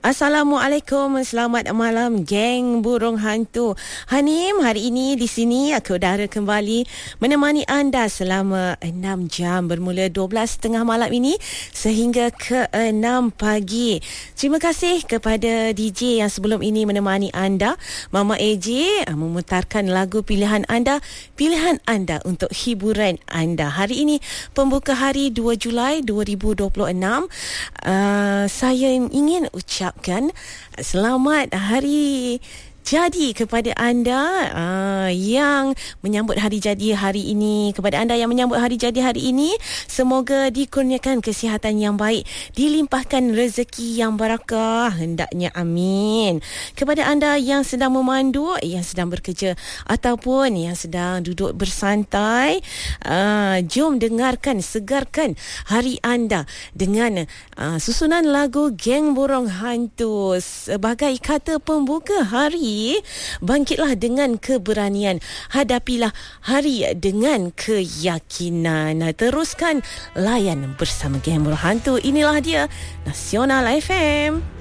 Assalamualaikum, selamat malam geng burung hantu. Hanim, hari ini di sini aku udara kembali menemani anda selama 6 jam bermula 12.30 malam ini sehingga ke 6 pagi. Terima kasih kepada DJ yang sebelum ini menemani anda, Mama AJ, memutarkan lagu pilihan anda untuk hiburan anda. Hari ini pembuka hari 2 Julai 2026. Saya ingin ucapkan selamat hari jadi kepada anda yang menyambut hari jadi hari ini. Kepada anda yang menyambut hari jadi hari ini, semoga dikurniakan kesihatan yang baik, dilimpahkan rezeki yang barakah, hendaknya amin. Kepada anda yang sedang memandu, yang sedang bekerja ataupun yang sedang duduk bersantai, jom dengarkan, segarkan hari anda dengan susunan lagu Geng Burung Hantu sebagai kata pembuka hari. Bangkitlah dengan keberanian, hadapilah hari dengan keyakinan. Teruskan layan bersama Geng Burung Hantu. Inilah dia Nasional FM.